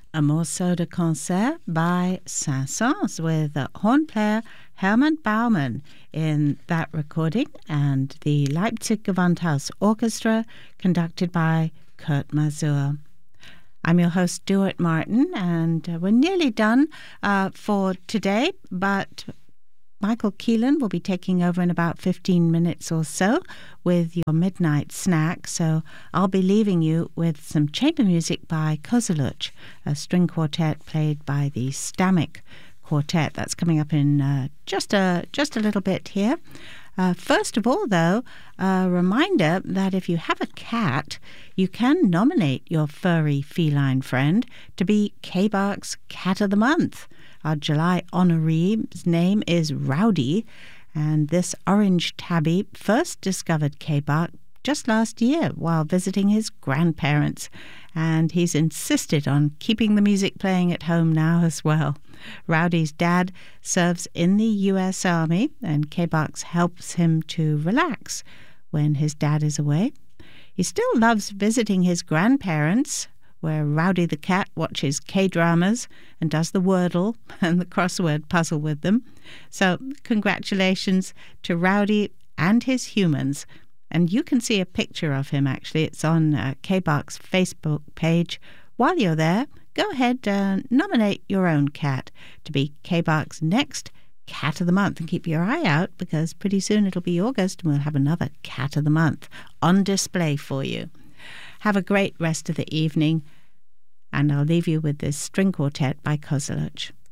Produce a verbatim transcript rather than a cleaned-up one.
A morceau de concert by Saint-Saëns with uh, horn player Hermann Baumann in that recording, and the Leipzig Gewandhaus Orchestra conducted by Kurt Masur. I'm your host, Stuart Martin, and uh, we're nearly done uh, for today, but Michael Keelan will be taking over in about fifteen minutes or so with your midnight snack, so I'll be leaving you with some chamber music by Kozeluch, a string quartet played by the Stamek Quartet. That's coming up in uh, just a just a little bit here. Uh, first of all, though, a reminder that if you have a cat, you can nominate your furry feline friend to be K B A Rc's Cat of the Month. Our July honoree's name is Rowdy, and this orange tabby first discovered K B A R C just last year while visiting his grandparents, and he's insisted on keeping the music playing at home now as well. Rowdy's dad serves in the U S Army, and K B A R C helps him to relax when his dad is away. He still loves visiting his grandparents, where Rowdy the cat watches K-dramas and does the Wordle and the crossword puzzle with them. So congratulations to Rowdy and his humans. And you can see a picture of him, actually. It's on uh, K B A R C's Facebook page. While you're there, go ahead and nominate your own cat to be K B A R C's next Cat of the Month. And keep your eye out, because pretty soon it'll be August and we'll have another Cat of the Month on display for you. Have a great rest of the evening, and I'll leave you with this string quartet by Kozeluch.